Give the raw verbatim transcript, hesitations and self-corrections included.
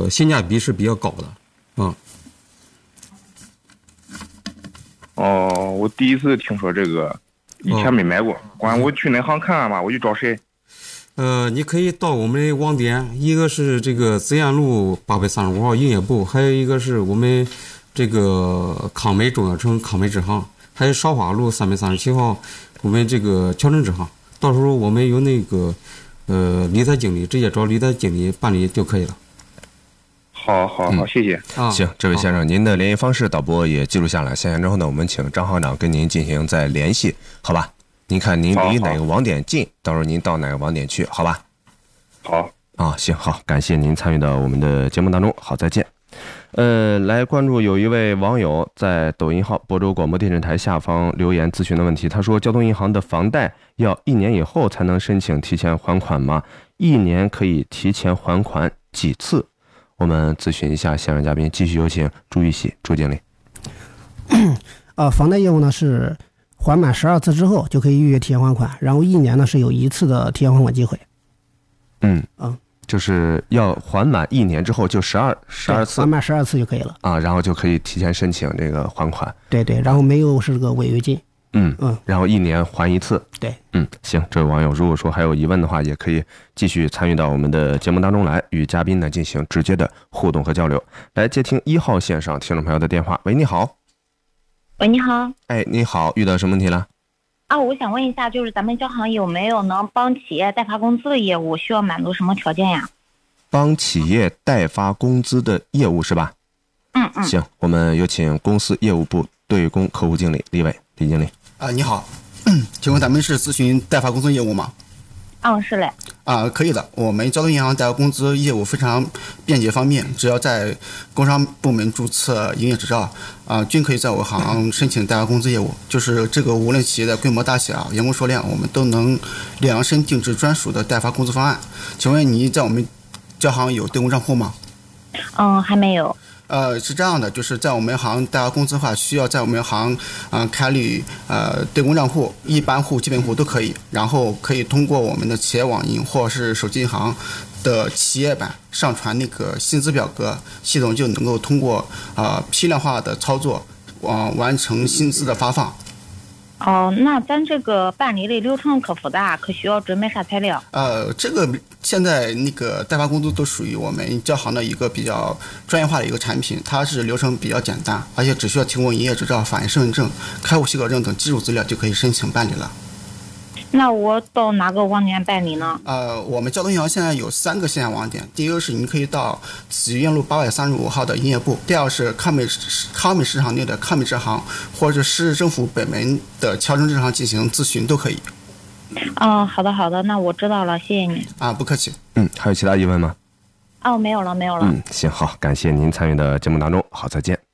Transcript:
个性价比是比较高的，嗯。 哦，我第一次听说这个，以前没买过。管我去哪行看看吧，我去找谁？ 呃，你可以到我们的网点，一个是这个紫燕路八百三十五号营业部，还有一个是我们这个康美中药城康美支行，还有韶华路三百三十七号我们这个乔城支行。到时候我们有那个呃理财经理，直接找理财经理办理就可以了。 好好好，谢谢。 啊，行，这位先生，您的联系方式导播也记录下来。下线之后呢，我们请张行长跟您进行再联系，好吧？您看您离哪个网点近，到时候您到哪个网点去，好吧？ 好啊，行，好，感谢您参与到我们的节目当中，好，再见。呃，来关注有一位网友在抖音号亳州广播电视台下方留言咨询的问题，他说：交通银行的房贷要一年以后才能申请提前还款吗？一年可以提前还款几次？我们咨询一下现场嘉宾，继续有请朱玉喜朱经理。 呃，房贷业务呢是还满十二次之后就可以预约提前还款，然后一年呢是有一次的提前还款机会。 嗯嗯， 就是要还满一年之后就十二十二次， 还满十二次就可以了啊，然后就可以提前申请这个还款。 对对，然后没有是个违约金。 嗯嗯， 然后一年还一次。 对， 嗯，行，这位网友如果说还有疑问的话，也可以继续参与到我们的节目当中来，与嘉宾呢进行直接的互动和交流。来接听一号线上听众朋友的电话。喂，你好。 喂，你好。 哎，你好，遇到什么问题了？ 啊，我想问一下，就是咱们交行有没有能帮企业代发工资的业务？需要满足什么条件呀？ 帮企业代发工资的业务是吧？ 嗯嗯。 行，我们有请公司业务部对公客户经理李伟李经理。 啊，你好，请问咱们是咨询代发工资业务吗？ 嗯，是嘞。 啊，可以的。我们交通银行代发工资业务非常便捷方便，只要在工商部门注册营业执照，啊，均可以在我行申请代发工资业务。就是这个，无论企业的规模大小、员工数量，我们都能量身定制专属的代发工资方案。请问你在我们交行有对公账户吗？ 嗯，还没有。 呃，是这样的，就是在我们行代发工资的话，需要在我们行啊、呃、开立呃对公账户，一般户、基本户都可以，然后可以通过我们的企业网银或是手机银行的企业版上传那个薪资表格，系统就能够通过啊、呃、批量化的操作，啊、呃、完成薪资的发放。 哦，那咱这个办理的流程可复杂，可需要准备啥材料？ 呃，这个现在那个代发工资都属于我们交行的一个比较专业化的一个产品，它是流程比较简单，而且只需要提供营业执照、法人身份证、开户许可证等基础资料就可以申请办理了。 那我到哪个网点办理呢？ 呃，我们交通银行现在有三个线下网点，第一个是你可以到紫云路八百三十五号的营业部，第二个是康美康美市场内的康美支行，或者是市政府北门的乔城支行进行咨询都可以。 哦，好的好的，那我知道了，谢谢你。 啊，不客气。 嗯，还有其他疑问吗？ 哦，没有了没有了。 嗯，行，好，感谢您参与的节目当中，好，再见。